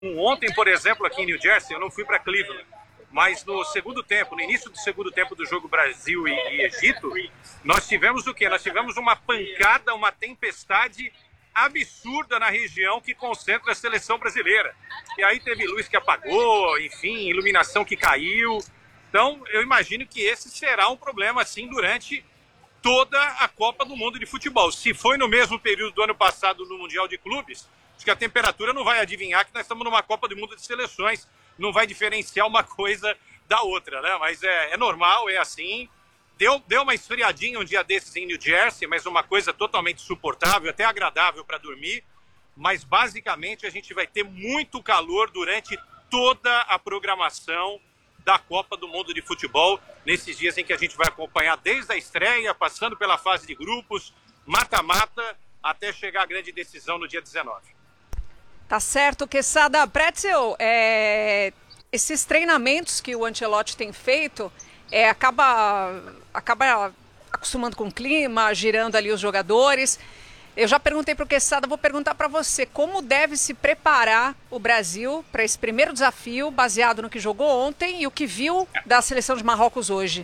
Ontem, por exemplo, aqui em New Jersey, eu não fui para Cleveland, mas no segundo tempo, no início do segundo tempo do jogo Brasil e Egito, nós tivemos o quê? Nós tivemos uma pancada, uma tempestade absurda na região que concentra a seleção brasileira. E aí teve luz que apagou, enfim, iluminação que caiu. Então, eu imagino que esse será um problema, assim, durante toda a Copa do Mundo de Futebol. Se foi no mesmo período do ano passado no Mundial de Clubes, acho que a temperatura não vai adivinhar que nós estamos numa Copa do Mundo de Seleções, não vai diferenciar uma coisa da outra, né? Mas é normal, é assim. Deu uma esfriadinha um dia desses em New Jersey, mas uma coisa totalmente suportável, até agradável para dormir. Mas basicamente a gente vai ter muito calor durante toda a programação da Copa do Mundo de Futebol, nesses dias em que a gente vai acompanhar desde a estreia, passando pela fase de grupos, mata-mata, até chegar à grande decisão no dia 19. Tá certo, Quesada. Pretzel, esses treinamentos que o Ancelotti tem feito, acaba acostumando com o clima, girando ali os jogadores. Eu já perguntei para o Quesada, vou perguntar para você, como deve se preparar o Brasil para esse primeiro desafio, baseado no que jogou ontem e o que viu da seleção de Marrocos hoje?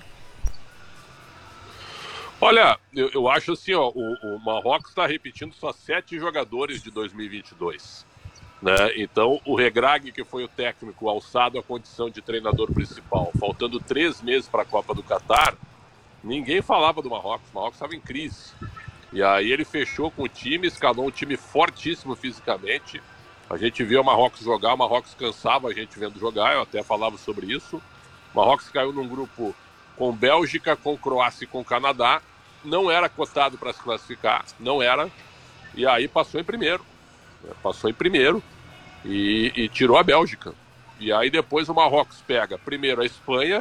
Olha, eu acho assim, ó, o Marrocos está repetindo só 7 jogadores de 2022. Né? Então, o Regragui, que foi o técnico alçado à condição de treinador principal, faltando 3 meses para a Copa do Catar, ninguém falava do Marrocos. O Marrocos estava em crise. E aí ele fechou com o time, escalou um time fortíssimo fisicamente. A gente viu o Marrocos jogar, o Marrocos cansava a gente vendo jogar, eu até falava sobre isso. O Marrocos caiu num grupo com Bélgica, com Croácia e com Canadá. Não era cotado para se classificar, não era. E aí passou em primeiro. Passou em primeiro e tirou a Bélgica. E aí depois o Marrocos pega primeiro a Espanha.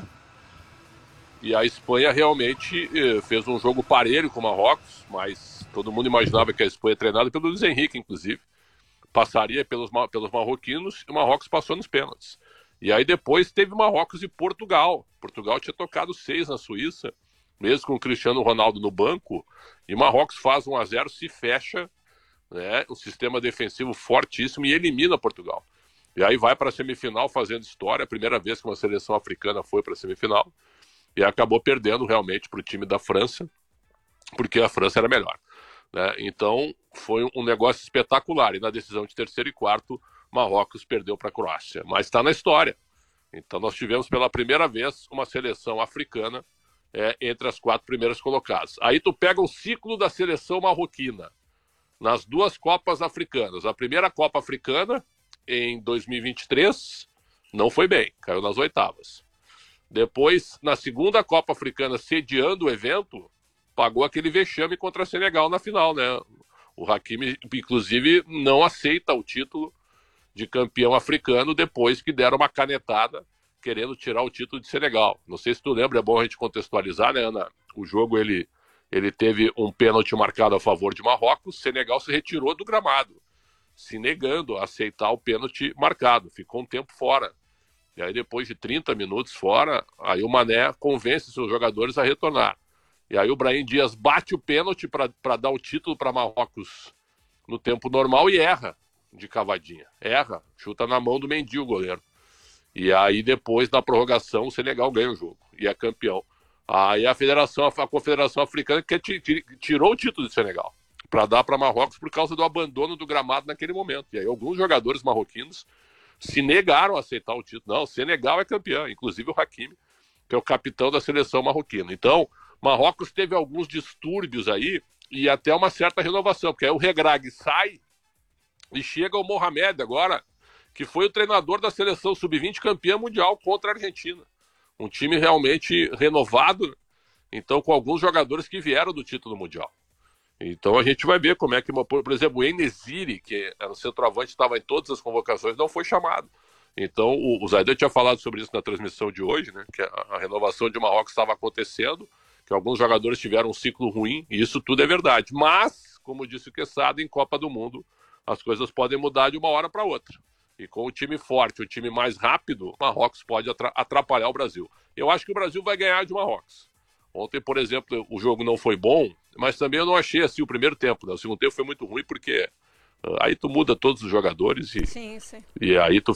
E a Espanha realmente fez um jogo parelho com o Marrocos, mas todo mundo imaginava que a Espanha, treinada pelo Luiz Henrique, inclusive, passaria pelos marroquinos e o Marrocos passou nos pênaltis. E aí depois teve Marrocos e Portugal. Portugal tinha tocado 6 na Suíça, mesmo com o Cristiano Ronaldo no banco, e o Marrocos faz 1-0, se fecha, né, um sistema defensivo fortíssimo e elimina Portugal. E aí vai para a semifinal fazendo história, a primeira vez que uma seleção africana foi para a semifinal. E acabou perdendo realmente para o time da França, porque a França era melhor. Né? Então, foi um negócio espetacular. E na decisão de terceiro e quarto, Marrocos perdeu para a Croácia. Mas está na história. Então, nós tivemos pela primeira vez uma seleção africana entre as 4 primeiras colocadas. Aí tu pega o ciclo da seleção marroquina nas 2 Copas africanas. A primeira Copa Africana, em 2023, não foi bem. Caiu nas oitavas. Depois, na segunda Copa Africana, sediando o evento, pagou aquele vexame contra a Senegal na final, né? O Hakimi, inclusive, não aceita o título de campeão africano depois que deram uma canetada querendo tirar o título de Senegal. Não sei se tu lembra, é bom a gente contextualizar, né, Ana? O jogo, ele teve um pênalti marcado a favor de Marrocos, Senegal se retirou do gramado, se negando a aceitar o pênalti marcado, ficou um tempo fora. E aí depois de 30 minutos fora, aí o Mané convence seus jogadores a retornar. E aí o Brahim Dias bate o pênalti para dar o título para Marrocos no tempo normal e erra de cavadinha. Erra, chuta na mão do Mendy, o goleiro. E aí depois, na prorrogação, o Senegal ganha o jogo e é campeão. Aí a Confederação Africana que tirou o título do Senegal para dar para Marrocos por causa do abandono do gramado naquele momento. E aí alguns jogadores marroquinos se negaram a aceitar o título. Não, o Senegal é campeão, inclusive o Hakimi, que é o capitão da seleção marroquina. Então, Marrocos teve alguns distúrbios aí e até uma certa renovação, porque aí o Regragui sai e chega o Mohamed agora, que foi o treinador da seleção sub-20 campeã mundial contra a Argentina. Um time realmente renovado, então com alguns jogadores que vieram do título mundial. Então a gente vai ver como é que, por exemplo, o En-Nesyri, que era o centroavante, estava em todas as convocações, não foi chamado. Então o Zaidan tinha falado sobre isso na transmissão de hoje, né? Que a renovação de Marrocos estava acontecendo, que alguns jogadores tiveram um ciclo ruim, e isso tudo é verdade. Mas, como disse o Quesada, em Copa do Mundo, as coisas podem mudar de uma hora para outra. E com o time forte, o time mais rápido, Marrocos pode atrapalhar o Brasil. Eu acho que o Brasil vai ganhar de Marrocos. Ontem, por exemplo, o jogo não foi bom, mas também eu não achei assim o primeiro tempo. Né? O segundo tempo foi muito ruim porque Aí tu muda todos os jogadores Sim, sim. e aí tu